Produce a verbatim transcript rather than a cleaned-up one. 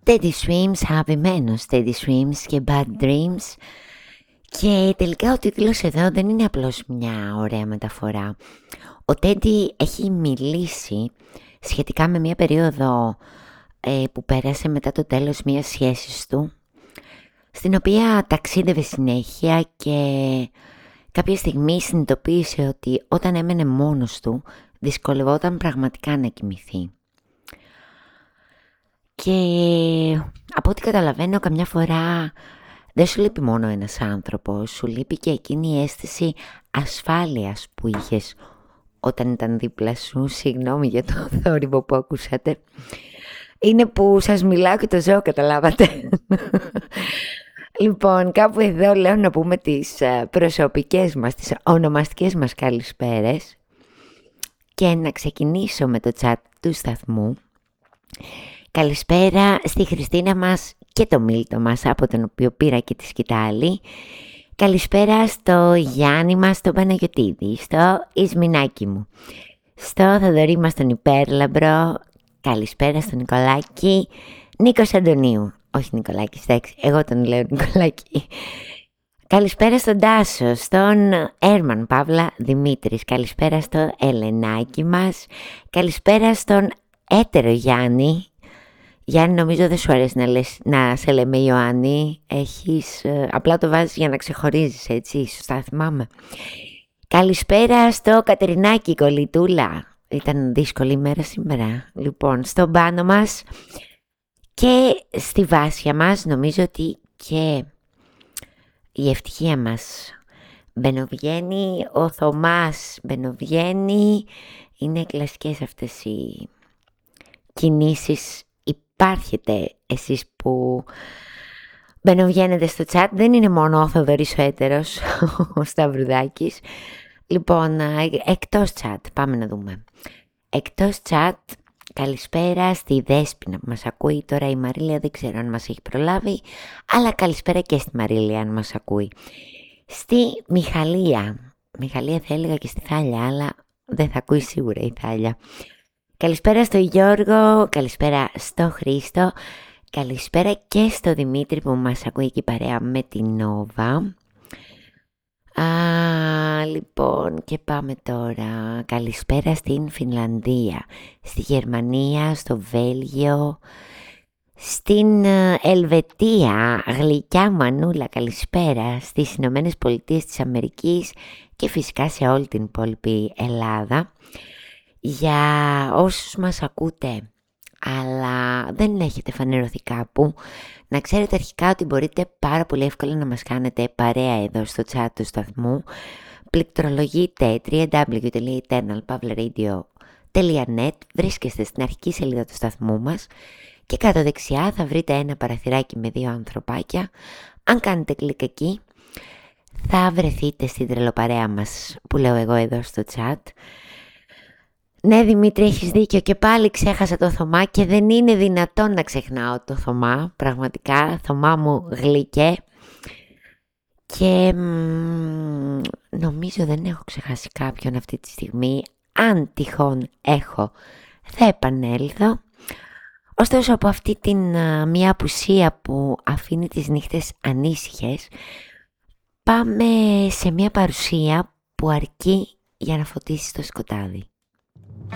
Teddy Swims, αγαπημένος Teddy Swims και Bad Dreams. Και τελικά ο τίτλος εδώ δεν είναι απλώς μια ωραία μεταφορά. Ο Teddy έχει μιλήσει σχετικά με μια περίοδο ε, που πέρασε μετά το τέλος μιας σχέσης του, στην οποία ταξίδευε συνέχεια και κάποια στιγμή συνειδητοποίησε ότι όταν έμενε μόνος του δυσκολευόταν πραγματικά να κοιμηθεί. Και από ό,τι καταλαβαίνω, καμιά φορά δεν σου λείπει μόνο ένας άνθρωπος, σου λείπει και εκείνη η αίσθηση ασφάλειας που είχες όταν ήταν δίπλα σου. Συγγνώμη για το θόρυβο που ακούσατε. Είναι που σας μιλάω και το ζώο, καταλάβατε. Λοιπόν, κάπου εδώ λέω να πούμε τις προσωπικές μας, τις ονομαστικές μας καλησπέρες και να ξεκινήσω με το chat του σταθμού. Καλησπέρα στη Χριστίνα μας και το Μίλτο μας, από τον οποίο πήρα και τη σκητάλη. Καλησπέρα στο Γιάννη μας, τον Παναγιωτίδη, στο Ισμινάκι μου, στο Θοδωρή μας τον Υπέρλαμπρο. Καλησπέρα στον Νικολάκη, Νίκος Αντωνίου. Όχι Νικολάκη, εντάξει, εγώ τον λέω Νικολάκη. Καλησπέρα στον Τάσο, στον Έρμαν Παύλα Δημήτρης. Καλησπέρα στο Ελενάκι μας. Καλησπέρα στον έτερο Γιάννη. Γιάννη, νομίζω δεν σου αρέσει να, λες, να σε λέμε Ιωάννη. Έχεις, ε, απλά το βάζεις για να ξεχωρίζεις, έτσι, σωστά θυμάμαι. Καλησπέρα στο Κατερινάκι Κολυτούλα. Ήταν δύσκολη ημέρα σήμερα. Λοιπόν, στον Πάνο μας και στη Βάσια μας, νομίζω ότι και η ευτυχία μας. Μπαινοβγαίνει ο Θωμάς, μπαινοβγαίνει. Είναι κλασικές αυτές οι κινήσεις. Υπάρχετε εσείς που μπαινοβγαίνετε στο chat. Δεν είναι μόνο ο Θοδωρής ο έτερος, ο Σταυρουδάκης. Λοιπόν, εκτός chat, πάμε να δούμε. Εκτός chat, καλησπέρα στη Δέσποινα που μας ακούει. Τώρα η Μαρίλια δεν ξέρω αν μας έχει προλάβει, αλλά καλησπέρα και στη Μαρίλια αν μας ακούει. Στη Μιχαλία, Μιχαλία θα έλεγα και στη Θάλια, αλλά δεν θα ακούει σίγουρα η Θάλια. Καλησπέρα στο Γιώργο, καλησπέρα στο Χρήστο, καλησπέρα και στο Δημήτρη που μας ακούει εκεί παρέα με την Νόβα. Α, λοιπόν, και πάμε τώρα. Καλησπέρα στην Φινλανδία, στη Γερμανία, στο Βέλγιο, στην Ελβετία, γλυκιά Μανούλα, καλησπέρα, στις Ηνωμένες Πολιτείες της Αμερικής και φυσικά σε όλη την υπόλοιπη Ελλάδα. Για όσους μας ακούτε αλλά δεν έχετε φανερωθεί κάπου, να ξέρετε αρχικά ότι μπορείτε πάρα πολύ εύκολα να μας κάνετε παρέα εδώ στο chat του σταθμού. Πληκτρολογείτε double-u double-u double-u τελεία eternal pavla radio τελεία net, βρίσκεστε στην αρχική σελίδα του σταθμού μας και κάτω δεξιά θα βρείτε ένα παραθυράκι με δύο ανθρωπάκια. Αν κάνετε κλικ εκεί θα βρεθείτε στην τρελοπαρέα μας που λέω εγώ εδώ στο chat. Ναι, Δημήτρη, έχεις δίκιο και πάλι ξέχασα το Θωμά και δεν είναι δυνατόν να ξεχνάω το Θωμά. Πραγματικά, Θωμά μου γλυκέ. Και μ, νομίζω δεν έχω ξεχάσει κάποιον αυτή τη στιγμή. Αν τυχόν έχω, θα επανέλθω. Ωστόσο, από αυτή την α, μια απουσία που αφήνει τις νύχτες ανήσυχες, πάμε σε μια παρουσία που αρκεί για να φωτίσει το σκοτάδι.